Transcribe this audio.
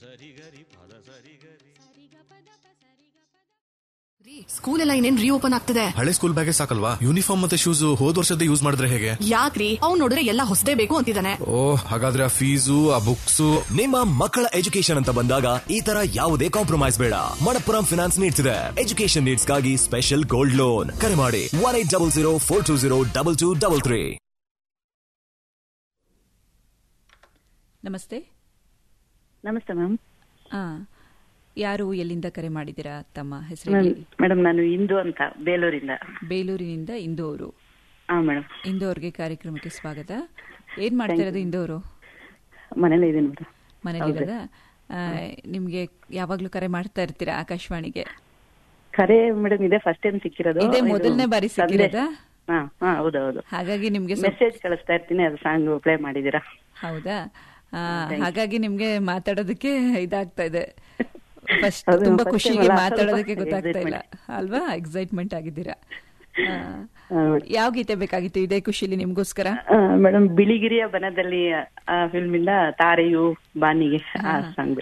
School ಎಲ್ಲ ಇನ್ನೇನ್ reopen ಆಗ್ತದೆ. ಹಳೆ ಸ್ಕೂಲ್ ಬ್ಯಾಗೇ ಸಾಕಲ್ವಾ, ಯೂನಿಫಾರ್ಮ್ ಮತ್ತೆ ಶೂಸ್ ಹೋದ್ ವರ್ಷದ ಯೂಸ್ ಮಾಡಿದ್ರೆ ಹೇಗೆ? ಯಾಕ್ರಿ, ಅವ್ನು ನೋಡಿದ್ರೆ ಎಲ್ಲ ಹೊಸದೇ ಬೇಕು ಅಂತಿದ್ದಾನೆ. ಹಾಗಾದ್ರೆ ಆ ಫೀಸು ಆ ಬುಕ್ಸ್. ನಿಮ್ಮ ಮಕ್ಕಳ ಎಜುಕೇಶನ್ ಅಂತ ಬಂದಾಗ ಈ ತರ ಯಾವುದೇ ಕಾಂಪ್ರಮೈಸ್ ಬೇಡ. ಮಣಪ್ಪುರಂ ಫಿನಾನ್ಸ್ ನೀಡ್ಸ್ ಇದೆ ಎಜುಕೇಶನ್ ನೀಡ್ಸ್ ಗಾಗಿ ಸ್ಪೆಷಲ್ ಗೋಲ್ಡ್ ಲೋನ್. ಕರೆ ಮಾಡಿ 1800420223. ನಮಸ್ತೆ. ನಮಸ್ತೆ ಮ್ಯಾಮ್. ಯಾರು, ಎಲ್ಲಿಂದ ಕರೆ ಮಾಡಿದ್ದೀರಾ? ತಮ್ಮ ಹೆಸರು? ಮೇಡಮ್ ನಾನು ಇಂದು ಅಂತ ಬೇಲೂರಿಂದ. ಬೇಲೂರಿನಿಂದ ಇಂದು ಅವರು. ಮೇಡಮ್. ಇಂದು ಅವ್ರಿಗೆ ಕಾರ್ಯಕ್ರಮಕ್ಕೆ ಸ್ವಾಗತ. ಏನ್ ಮಾಡ್ತಾ ಇರೋದು ಇಂದು ಅವರು? ಮನೇಲಿ ಇದೀನಿ ಮೇಡಮ್. ಮನೇಲಿರೋದ? ನಿಮ್ಗೆ ಯಾವಾಗ್ಲೂ ಕರೆ ಮಾಡ್ತಾ ಇರ್ತೀರಾ ಆಕಾಶವಾಣಿಗೆ? ಕರೆ ಮೇಡಮ್ ಇದೇ ಫಸ್ಟ್ ಟೈಮ್ ಸಿಕ್ಕಿರೋದು. ಇದೇ ಮೊದಲನೇ ಬಾರಿ ಸಿಕ್ಕಿರೋದಾ? ಹೌದೌದು. ಹಾಗಾಗಿ ನಿಮ್ಗೆ ಮೆಸೇಜ್ ಕಳಿಸ್ತಾ ಇರ್ತೀನಿ, ಅದು ಸಾಂಗ್ ಪ್ಲೇ ಮಾಡಿದೀರಾ. ಹೌದಾ? ಹಾಗಾಗಿ ನಿಮ್ಗೆ ಮಾತಾಡೋದಕ್ಕೆ ಇದಾಗ್ತಾ ಇದೆ. ಫಸ್ಟ್ ತುಂಬಾ ಖುಷಿಗೆ ಮಾತಾಡೋದಕ್ಕೆ ಗೊತ್ತಾಗ್ತಾ ಇಲ್ಲ ಅಲ್ವಾ? ಎಕ್ಸೈಟ್ಮೆಂಟ್ ಆಗಿದ್ದೀರಾ. ಯಾವ ಗೀತೆ ಬೇಕಾಗಿತ್ತು ಇದೇ ಖುಷಿಲಿ ನಿಮ್ಗೋಸ್ಕರ? ಮೇಡಮ್ ಬಿಳಿಗಿರಿಯ ಬನದಲ್ಲಿ ಫಿಲ್ಮ್ ಇಂದ ತಾರೆಯು ಬಾನಿಗೆ ಆ ಸಾಂಗ್.